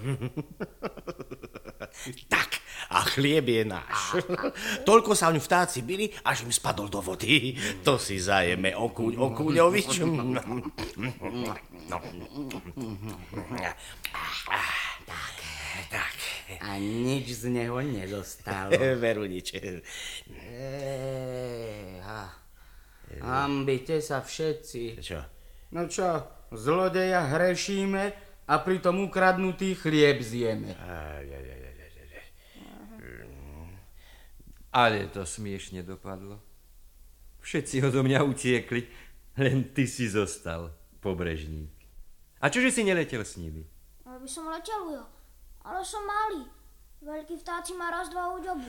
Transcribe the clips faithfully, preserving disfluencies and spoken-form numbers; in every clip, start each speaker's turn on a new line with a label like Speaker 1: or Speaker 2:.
Speaker 1: Tak, a chlieb je náš. Toľko sa oň vtáci bili, až im spadol do vody. To si zajeme, okúň, okúňovič. Tak, tak.
Speaker 2: A nič z neho nedostalo.
Speaker 1: Veru nič.
Speaker 2: Eha. Hambite sa všetci.
Speaker 1: Čo?
Speaker 2: No čo, zlodeja hrešíme a pritom ukradnutý chlieb zjeme.
Speaker 3: Ale to smiešne dopadlo. Všetci odo mňa utiekli, len ty si zostal, pobrežník. A čože si neletel s nimi?
Speaker 4: Ale by som letel, ujo. Ale som malý. Veľkí vtáci ma raz, dva uďobu.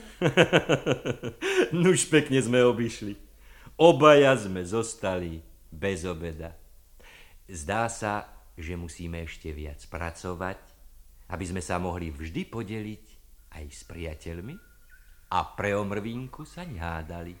Speaker 3: Nuž pekne sme obišli. Obaja sme zostali bez obeda. Zdá sa, že musíme ešte viac pracovať, aby sme sa mohli vždy podeliť aj s priateľmi a pre omrvinku sa nehádali.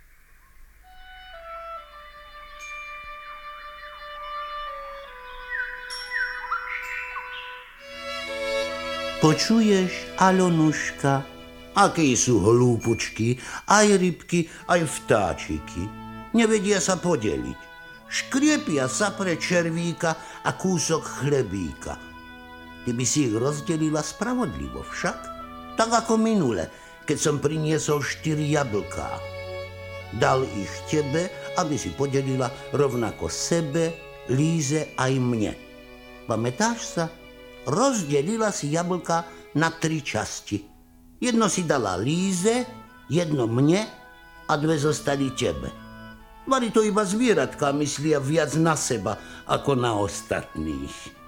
Speaker 5: Počuješ, Alonuška, akí sú hlúpučky, aj rybky, aj vtáčiky. Nevedia sa podeliť. Škriepia sa pre červíka a kúsok chlebíka. Ty by si ich rozdelila spravodlivo však, tak ako minule, keď som priniesol štyri jablká. Dal ich tebe, aby si podelila rovnako sebe, Líze aj mne. Pamätáš sa? Rozdelila si jablka na tri časti. Jedno si dala Líze, jedno mne a dve zostali tebe. Vari to iba zvieratka myslia viac na seba ako na ostatných.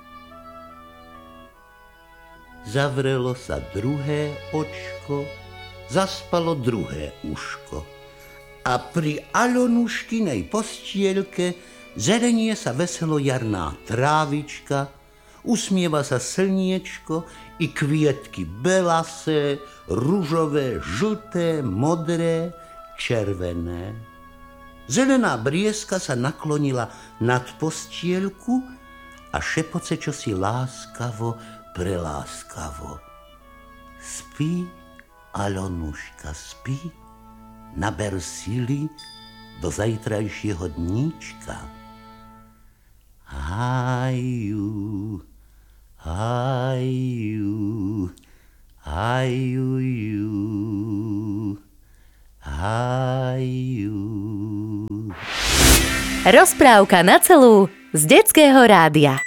Speaker 5: Zavrelo sa druhé očko, zaspalo druhé uško. A pri Alonuškinej postielke zelenie sa veselo jarná trávička, usmieva sa slniečko i kvietky belasé, ružové, žlté, modré, červené. Zelená brieska sa naklonila nad postielku a šepoce čosi láskavo, preláskavo. Spí, Alonuška, spí, naber sily do zajtrajšieho dníčka. Haju, haju, hajuju, haju.
Speaker 6: Rozprávka na celú z Detského rádia.